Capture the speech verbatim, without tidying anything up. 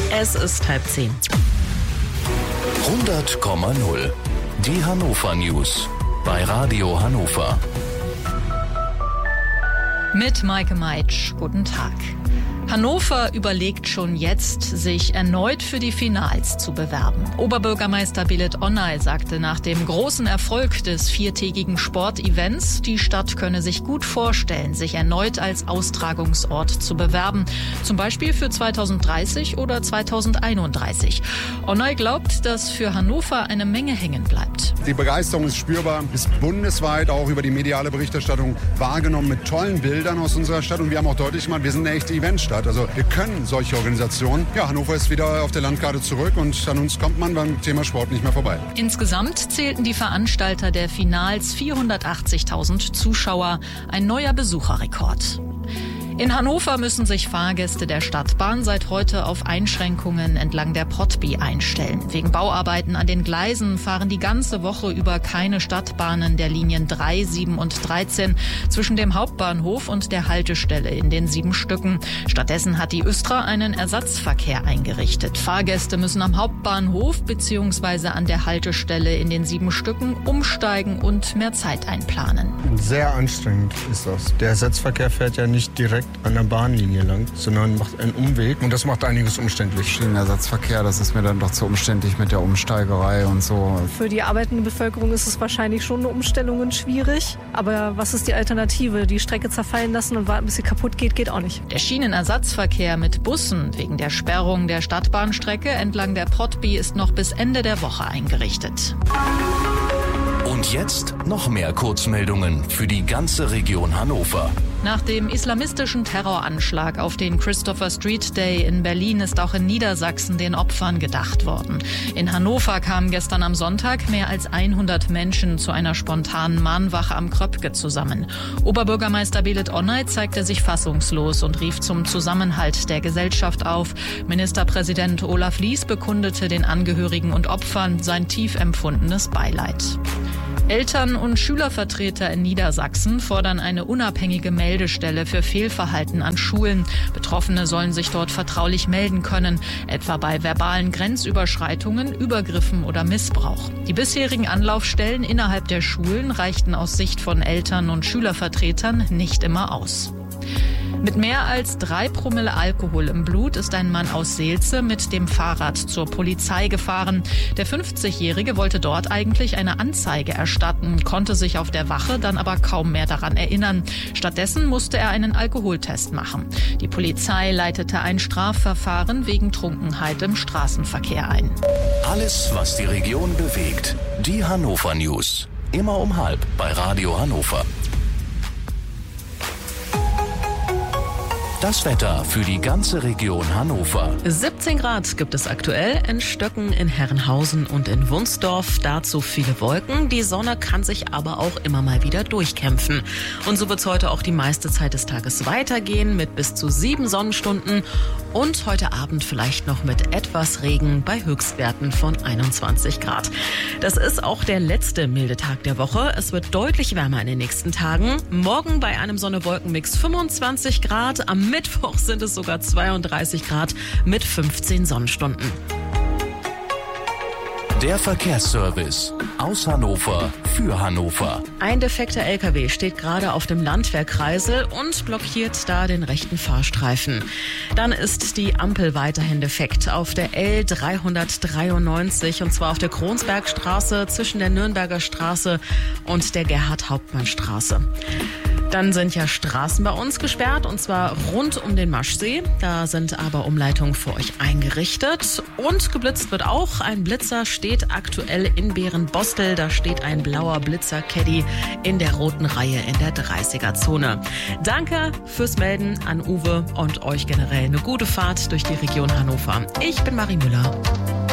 Es ist halb zehn. hundert Komma null. Die Hannover News bei Radio Hannover. Mit Maike Meitsch. Guten Tag. Hannover überlegt schon jetzt, sich erneut für die Finals zu bewerben. Oberbürgermeister Belit Onay sagte nach dem großen Erfolg des viertägigen Sportevents, die Stadt könne sich gut vorstellen, sich erneut als Austragungsort zu bewerben. Zum Beispiel für zweitausenddreißig oder zweitausendeinunddreißig. Onay glaubt, dass für Hannover eine Menge hängen bleibt. Die Begeisterung ist spürbar, ist bundesweit auch über die mediale Berichterstattung wahrgenommen mit tollen Bildern aus unserer Stadt. Und wir haben auch deutlich gemacht, wir sind eine echte Eventstadt. Also wir können solche Organisationen. Ja, Hannover ist wieder auf der Landkarte zurück und an uns kommt man beim Thema Sport nicht mehr vorbei. Insgesamt zählten die Veranstalter der Finals vierhundertachtzigtausend Zuschauer, ein neuer Besucherrekord. In Hannover müssen sich Fahrgäste der Stadtbahn seit heute auf Einschränkungen entlang der Potby einstellen. Wegen Bauarbeiten an den Gleisen fahren die ganze Woche über keine Stadtbahnen der Linien drei, sieben und dreizehn zwischen dem Hauptbahnhof und der Haltestelle in den sieben Stücken. Stattdessen hat die Östra einen Ersatzverkehr eingerichtet. Fahrgäste müssen am Hauptbahnhof bzw. an der Haltestelle in den sieben Stücken umsteigen und mehr Zeit einplanen. Sehr anstrengend ist das. Der Ersatzverkehr fährt ja nicht direkt an der Bahnlinie lang, sondern macht einen Umweg und das macht einiges umständlich. Schienenersatzverkehr, das ist mir dann doch zu umständlich mit der Umsteigerei und so. Für die arbeitende Bevölkerung ist es wahrscheinlich schon eine Umstellung und schwierig. Aber was ist die Alternative? Die Strecke zerfallen lassen und warten, bis sie kaputt geht, geht auch nicht. Der Schienenersatzverkehr mit Bussen wegen der Sperrung der Stadtbahnstrecke entlang der Potby ist noch bis Ende der Woche eingerichtet. Und jetzt noch mehr Kurzmeldungen für die ganze Region Hannover. Nach dem islamistischen Terroranschlag auf den Christopher Street Day in Berlin ist auch in Niedersachsen den Opfern gedacht worden. In Hannover kamen gestern am Sonntag mehr als hundert Menschen zu einer spontanen Mahnwache am Kröpke zusammen. Oberbürgermeister Belit Onay zeigte sich fassungslos und rief zum Zusammenhalt der Gesellschaft auf. Ministerpräsident Olaf Lies bekundete den Angehörigen und Opfern sein tief empfundenes Beileid. Eltern- und Schülervertreter in Niedersachsen fordern eine unabhängige Meldestelle für Fehlverhalten an Schulen. Betroffene sollen sich dort vertraulich melden können, etwa bei verbalen Grenzüberschreitungen, Übergriffen oder Missbrauch. Die bisherigen Anlaufstellen innerhalb der Schulen reichten aus Sicht von Eltern- und Schülervertretern nicht immer aus. Mit mehr als drei Promille Alkohol im Blut ist ein Mann aus Seelze mit dem Fahrrad zur Polizei gefahren. Der fünfzigjährige wollte dort eigentlich eine Anzeige erstatten, konnte sich auf der Wache dann aber kaum mehr daran erinnern. Stattdessen musste er einen Alkoholtest machen. Die Polizei leitete ein Strafverfahren wegen Trunkenheit im Straßenverkehr ein. Alles, was die Region bewegt. Die Hannover News. Immer um halb bei Radio Hannover. Das Wetter für die ganze Region Hannover. siebzehn Grad gibt es aktuell in Stöcken, in Herrenhausen und in Wunsdorf. Dazu viele Wolken. Die Sonne kann sich aber auch immer mal wieder durchkämpfen. Und so wird es heute auch die meiste Zeit des Tages weitergehen mit bis zu sieben Sonnenstunden. Und heute Abend vielleicht noch mit etwas Regen bei Höchstwerten von einundzwanzig Grad. Das ist auch der letzte milde Tag der Woche. Es wird deutlich wärmer in den nächsten Tagen. Morgen bei einem Sonne-Wolken-Mix fünfundzwanzig Grad. Am Mittwoch sind es sogar zweiunddreißig Grad mit fünfzehn Sonnenstunden. Der Verkehrsservice aus Hannover für Hannover. Ein defekter L K W steht gerade auf dem Landwehrkreisel und blockiert da den rechten Fahrstreifen. Dann ist die Ampel weiterhin defekt auf der L dreihundertdreiundneunzig und zwar auf der Kronsbergstraße zwischen der Nürnberger Straße und der Gerhard-Hauptmann-Straße. Dann sind ja Straßen bei uns gesperrt und zwar rund um den Maschsee. Da sind aber Umleitungen für euch eingerichtet. Und geblitzt wird auch. Ein Blitzer steht aktuell in Beerenbostel. Da steht ein blauer Blitzer-Caddy in der roten Reihe in der dreißiger-Zone. Danke fürs Melden an Uwe und euch generell eine gute Fahrt durch die Region Hannover. Ich bin Marie Müller.